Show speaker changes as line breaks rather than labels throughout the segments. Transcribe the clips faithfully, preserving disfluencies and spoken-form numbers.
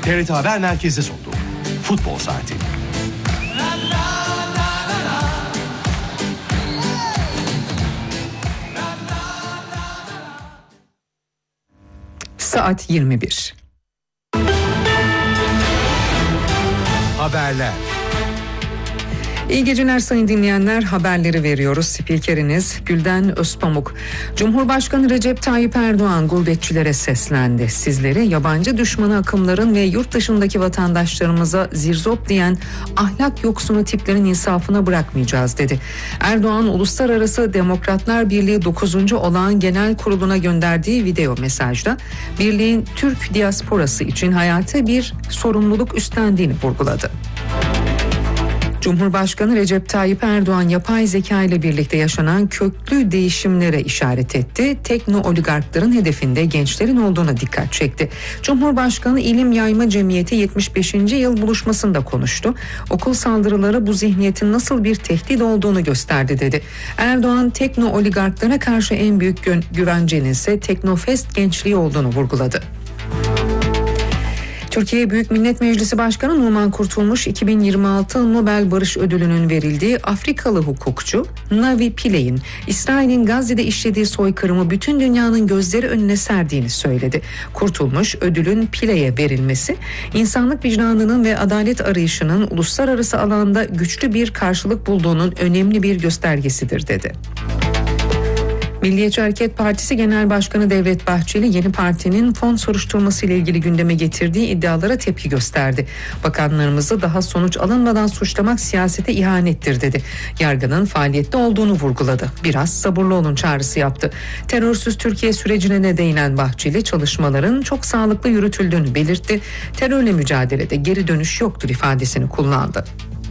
T R T Haber Merkezi'de sundu. Futbol Saati.
Saat yirmi bir.
Haberler.
İyi geceler sayın dinleyenler, haberleri veriyoruz. Spikeriniz Gülden Özpamuk. Cumhurbaşkanı Recep Tayyip Erdoğan gurbetçilere seslendi. Sizleri yabancı düşmanı akımların ve yurt dışındaki vatandaşlarımıza zirzop diyen ahlak yoksunu tiplerin insafına bırakmayacağız dedi. Erdoğan Uluslararası Demokratlar Birliği dokuzuncu Olağan Genel Kurulu'na gönderdiği video mesajda birliğin Türk diasporası için hayati bir sorumluluk üstlendiğini vurguladı. Cumhurbaşkanı Recep Tayyip Erdoğan yapay zeka ile birlikte yaşanan köklü değişimlere işaret etti. Tekno oligarkların hedefinde gençlerin olduğuna dikkat çekti. Cumhurbaşkanı İlim Yayma Cemiyeti yetmiş beşinci yıl buluşmasında konuştu. Okul saldırıları bu zihniyetin nasıl bir tehdit olduğunu gösterdi dedi. Erdoğan tekno oligarklara karşı en büyük güvencenin ise Teknofest gençliği olduğunu vurguladı. Türkiye Büyük Millet Meclisi Başkanı Numan Kurtulmuş iki bin yirmi altı Nobel Barış Ödülü'nün verildiği Afrikalı hukukçu Navi Pilley'in İsrail'in Gazze'de işlediği soykırımı bütün dünyanın gözleri önüne serdiğini söyledi. Kurtulmuş, ödülün Pilley'e verilmesi insanlık vicdanının ve adalet arayışının uluslararası alanda güçlü bir karşılık bulduğunun önemli bir göstergesidir dedi. Milliyetçi Hareket Partisi Genel Başkanı Devlet Bahçeli yeni partinin fon soruşturması ile ilgili gündeme getirdiği iddialara tepki gösterdi. Bakanlarımızı daha sonuç alınmadan suçlamak siyasete ihanettir dedi. Yargının faaliyette olduğunu vurguladı. Biraz sabırlı olun çağrısı yaptı. Terörsüz Türkiye sürecine de değinen Bahçeli çalışmaların çok sağlıklı yürütüldüğünü belirtti. Terörle mücadelede geri dönüş yoktur ifadesini kullandı.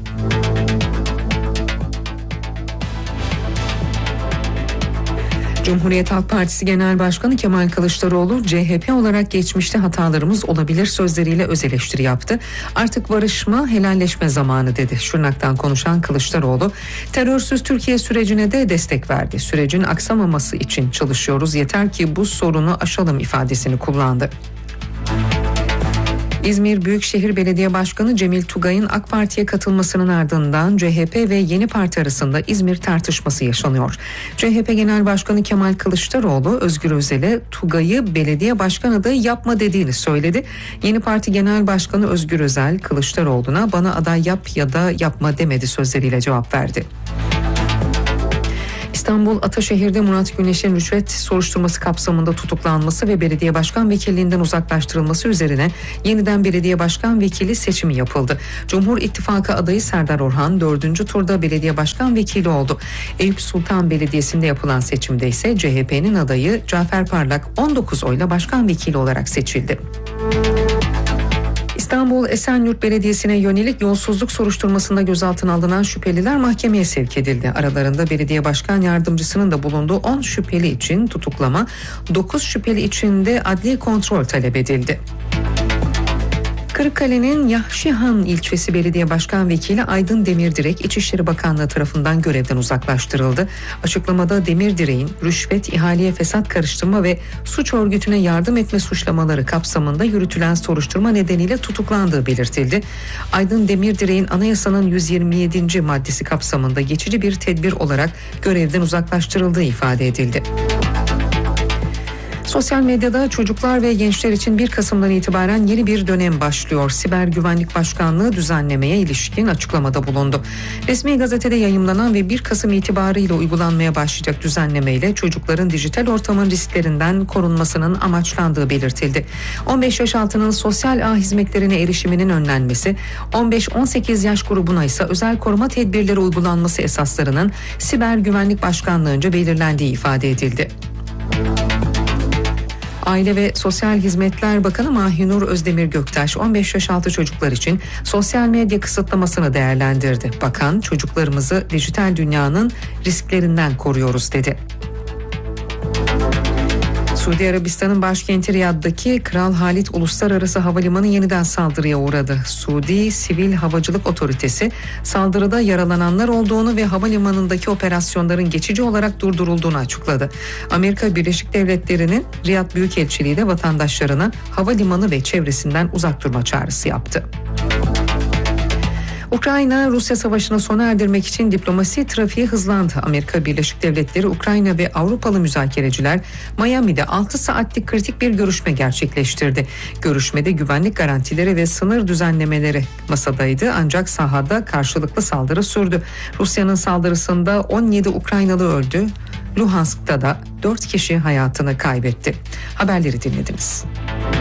Cumhuriyet Halk Partisi Genel Başkanı Kemal Kılıçdaroğlu C H P olarak geçmişte hatalarımız olabilir sözleriyle öz eleştiri yaptı. Artık barışma, helalleşme zamanı dedi. Şırnak'tan konuşan Kılıçdaroğlu terörsüz Türkiye sürecine de destek verdi. Sürecin aksamaması için çalışıyoruz, yeter ki bu sorunu aşalım ifadesini kullandı. İzmir Büyükşehir Belediye Başkanı Cemil Tugay'ın AK Parti'ye katılmasının ardından C H P ve Yeni Parti arasında İzmir tartışması yaşanıyor. C H P Genel Başkanı Kemal Kılıçdaroğlu Özgür Özel'e Tugay'ı belediye başkan adayı yapma dediğini söyledi. Yeni Parti Genel Başkanı Özgür Özel Kılıçdaroğlu'na bana aday yap ya da yapma demedi sözleriyle cevap verdi. İstanbul Ataşehir'de Murat Güneş'in rüşvet soruşturması kapsamında tutuklanması ve belediye başkan vekilliğinden uzaklaştırılması üzerine yeniden belediye başkan vekili seçimi yapıldı. Cumhur İttifakı adayı Serdar Orhan dördüncü turda belediye başkan vekili oldu. Eyüp Sultan Belediyesi'nde yapılan seçimde ise C H P'nin adayı Cafer Parlak on dokuz oyla başkan vekili olarak seçildi. İstanbul Esenyurt Belediyesi'ne yönelik yolsuzluk soruşturmasında gözaltına alınan şüpheliler mahkemeye sevk edildi. Aralarında belediye başkan yardımcısının da bulunduğu on şüpheli için tutuklama, dokuz şüpheli için de adli kontrol talep edildi. Kırıkkale'nin Yahşihan ilçesi belediye başkan vekili Aydın Demirdirek İçişleri Bakanlığı tarafından görevden uzaklaştırıldı. Açıklamada Demirdirek'in rüşvet, ihaleye fesat karıştırma ve suç örgütüne yardım etme suçlamaları kapsamında yürütülen soruşturma nedeniyle tutuklandığı belirtildi. Aydın Demirdirek'in anayasanın yüz yirmi yedinci maddesi kapsamında geçici bir tedbir olarak görevden uzaklaştırıldığı ifade edildi. Sosyal medyada çocuklar ve gençler için bir Kasım'dan itibaren yeni bir dönem başlıyor. Siber Güvenlik Başkanlığı düzenlemeye ilişkin açıklamada bulundu. Resmi gazetede yayımlanan ve bir Kasım itibarıyla uygulanmaya başlayacak düzenlemeyle çocukların dijital ortamın risklerinden korunmasının amaçlandığı belirtildi. on beş yaş altının sosyal ağ hizmetlerine erişiminin önlenmesi, on beş on sekiz yaş grubuna ise özel koruma tedbirleri uygulanması esaslarının Siber Güvenlik Başkanlığı'nca belirlendiği ifade edildi. Aile ve Sosyal Hizmetler Bakanı Mahinur Özdemir Göktaş on beş yaş altı çocuklar için sosyal medya kısıtlamasını değerlendirdi. Bakan, çocuklarımızı dijital dünyanın risklerinden koruyoruz dedi. Suudi Arabistan'ın başkenti Riyad'daki Kral Halid Uluslararası Havalimanı yeniden saldırıya uğradı. Suudi Sivil Havacılık Otoritesi saldırıda yaralananlar olduğunu ve havalimanındaki operasyonların geçici olarak durdurulduğunu açıkladı. Amerika Birleşik Devletleri'nin Riyad Büyükelçiliği de vatandaşlarına havalimanı ve çevresinden uzak durma çağrısı yaptı. Ukrayna, Rusya savaşını sona erdirmek için diplomasi trafiği hızlandı. Amerika Birleşik Devletleri, Ukrayna ve Avrupalı müzakereciler Miami'de altı saatlik kritik bir görüşme gerçekleştirdi. Görüşmede güvenlik garantileri ve sınır düzenlemeleri masadaydı, ancak sahada karşılıklı saldırı sürdü. Rusya'nın saldırısında on yedi Ukraynalı öldü. Luhansk'ta da dört kişi hayatını kaybetti. Haberleri dinlediniz.